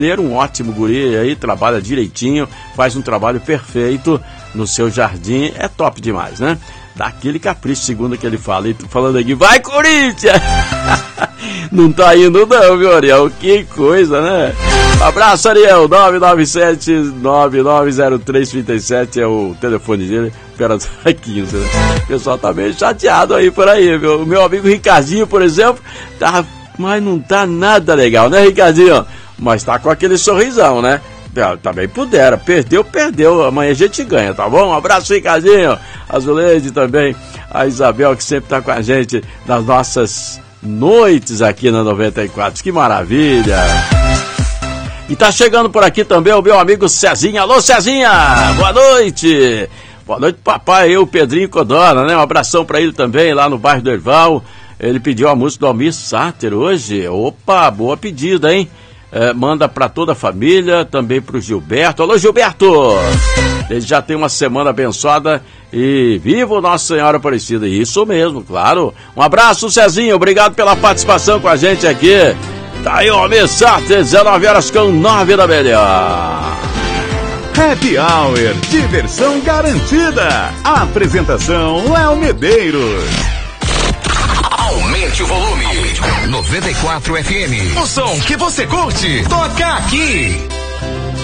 Um ótimo guri aí, trabalha direitinho, faz um trabalho perfeito no seu jardim, é top demais, né? Dá aquele capricho, segundo que ele fala. E tô falando aqui, vai Corinthians! Não tá indo não, viu, Ariel? Que coisa, né? Abraço, Ariel, 997-990337 é o telefone dele, pera 15, né? O pessoal tá meio chateado aí por aí, viu? O meu amigo Ricardinho, por exemplo, tá, mas não tá nada legal, né, Ricardinho? Mas tá com aquele sorrisão, né? Também pudera. Perdeu. Amanhã a gente ganha, tá bom? Um abraço, Ricardinho. A Zuleide também. A Isabel, que sempre tá com a gente nas nossas noites aqui na 94. Que maravilha. E tá chegando por aqui também o meu amigo Cezinha. Alô, Cezinha! Boa noite! Boa noite, papai. Eu, Pedrinho Codona, né? Um abração pra ele também, lá no bairro do Erval. Ele pediu a música do Almir Sater hoje. Opa, boa pedida, hein? Manda para toda a família, também para o Gilberto. Alô, Gilberto! Ele já tem uma semana abençoada e viva Nossa Senhora Aparecida. Isso mesmo, claro. Um abraço, Cezinho. Obrigado pela participação com a gente aqui. Tá aí o Almir Sater, 19h09 da melhor. Happy Hour, diversão garantida. A apresentação Léo Medeiros. Aumente o volume. 94 FM. O som que você curte, toca aqui.